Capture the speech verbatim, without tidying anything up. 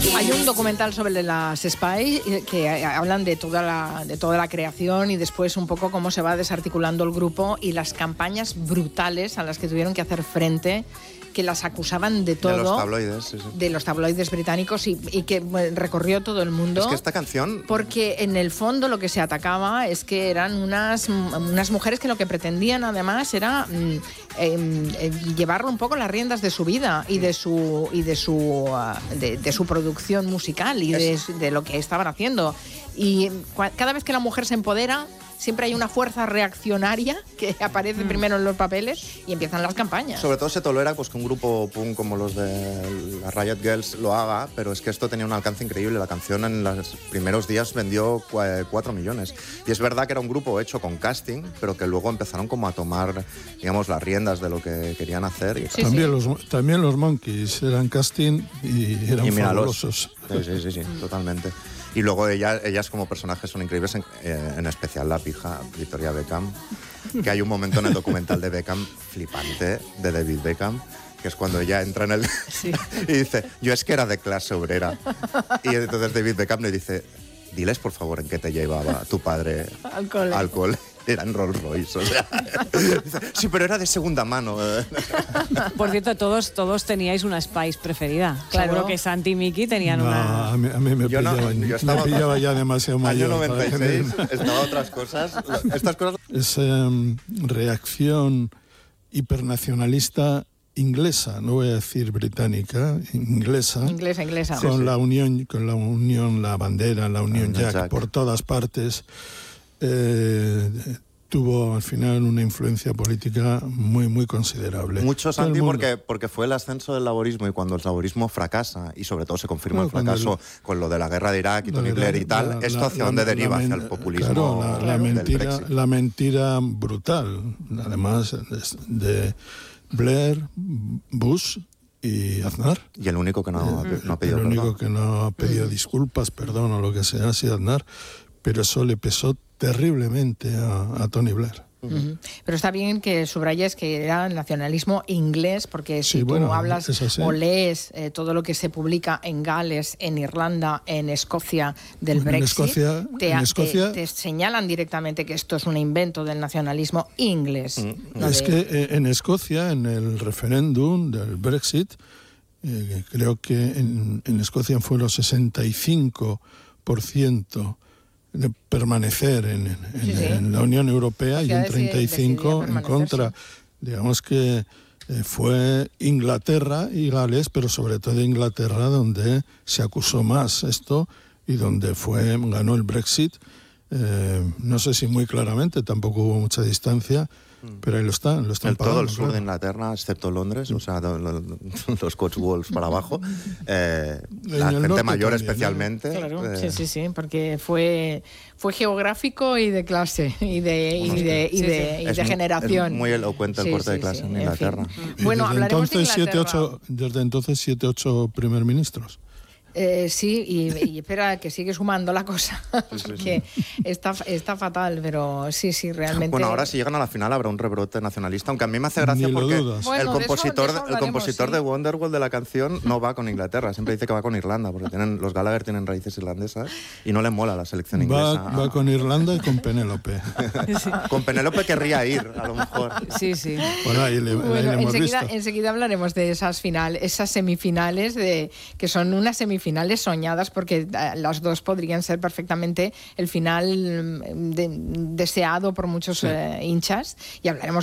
Hay un documental sobre las Spice que hablan de toda la, de toda la creación y después un poco cómo se va desarticulando el grupo y las campañas brutales a las que tuvieron que hacer frente, que las acusaban de todo. De los tabloides, sí, sí. De los tabloides británicos y, y que bueno, recorrió todo el mundo. Es que esta canción... Porque en el fondo lo que se atacaba es que eran unas, unas mujeres que lo que pretendían además era eh, eh, llevar un poco las riendas de su vida y de su y de su uh, de, de su producción musical y de, de lo que estaban haciendo. Y cada vez que la mujer se empodera, siempre hay una fuerza reaccionaria que aparece mm. primero en los papeles y empiezan las campañas. Sobre todo se tolera pues, que un grupo punk como los de las Riot Girls lo haga, pero es que esto tenía un alcance increíble. La canción en los primeros días vendió cuatro millones. Y es verdad que era un grupo hecho con casting, pero que luego empezaron como a tomar, digamos, las riendas de lo que querían hacer. Y, sí, también, sí. Los, también los Monkeys eran casting y eran y fabulosos. Sí, sí, sí, sí, totalmente. Y luego ella, ellas como personajes son increíbles, en, eh, en especial la pija Victoria Beckham, que hay un momento en el documental de Beckham flipante, de David Beckham, que es cuando ella entra en el... Sí. y dice, yo es que era de clase obrera. Y entonces David Beckham le dice, diles por favor en qué te llevaba tu padre al cole. Al cole. Era en Rolls Royce, o sea, sí, pero era de segunda mano. Por cierto, todos, todos teníais una Spice preferida. Claro. Seguro que Santi y Miki tenían no, una... A mí, a mí me, yo pillaba, no, yo estaba, me pillaba ya demasiado mayor. Año noventa y seis, estaba otras cosas. Estas cosas... Esa um, reacción hipernacionalista inglesa, no voy a decir británica, inglesa. Inglesa, inglesa. Con sí, sí. la unión, con la unión, la bandera, la Unión Jack, Jack por todas partes. Eh, tuvo al final una influencia política muy muy considerable. Mucho, Santi, porque, porque fue el ascenso del laborismo y cuando el laborismo fracasa, y sobre todo se confirma bueno, el fracaso el, con lo de la guerra de Irak y Tony Blair y tal, la, esto hacia la, dónde la, deriva, la, hacia el populismo. Claro, la, la, del mentira, Brexit. La mentira brutal, además de Blair, Bush y Aznar. Y el único que no, eh, no ha pedido El perdón. único que no ha pedido disculpas, perdón o lo que sea, ha sido Aznar, pero eso le pesó terriblemente a, a Tony Blair. Uh-huh. Pero está bien que subrayes que era el nacionalismo inglés, porque si sí, tú bueno, hablas o lees eh, todo lo que se publica en Gales, en Irlanda, en Escocia del bueno, Brexit, en Escocia, te, en Escocia, te, te señalan directamente que esto es un invento del nacionalismo inglés. Mm. No es de... que eh, en Escocia, en el referéndum del Brexit, eh, creo que en, en Escocia fue el sesenta y cinco por ciento de permanecer en, en, sí, sí. en la Unión Europea y un treinta y cinco por ciento en contra. Digamos que eh, fue Inglaterra y Gales, pero sobre todo Inglaterra donde se acusó más esto y donde fue ganó el Brexit. Eh, no sé si muy claramente, tampoco hubo mucha distancia, pero ahí lo están, lo están el, pagando, todo el sur claro. de Inglaterra, excepto Londres, o sea, lo, lo, los Cotswolds para abajo, eh, la gente mayor también, especialmente. ¿no? Claro, eh, sí, sí, sí, porque fue fue geográfico y de clase y de y de y de, y de, y de es generación. Es muy elocuente el sí, corte sí, de clase sí, en en Inglaterra. Fin. Bueno, desde hablaremos entonces, de Inglaterra. Siete, ocho, desde entonces siete, ocho primer ministros. Eh, sí, y, y espera que sigue sumando la cosa, sí, sí, porque sí. Está, está fatal, pero sí, sí, realmente... Bueno, ahora si llegan a la final habrá un rebrote nacionalista, aunque a mí me hace gracia Ni porque bueno, el compositor, de eso, de eso el compositor sí. de Wonderwall de la canción no va con Inglaterra, siempre dice que va con Irlanda, porque tienen, los Gallagher tienen raíces irlandesas y no le mola la selección inglesa. Va, va con Irlanda y con Penélope. Sí. Con Penélope querría ir, a lo mejor. Sí, sí. Bueno, ahí le, bueno, ahí le hemos enseguida, visto. enseguida hablaremos de esas finales, esas semifinales, de, que son unas semifinales soñadas, porque las dos podrían ser perfectamente el final de, deseado por muchos sí. eh, hinchas, y hablaremos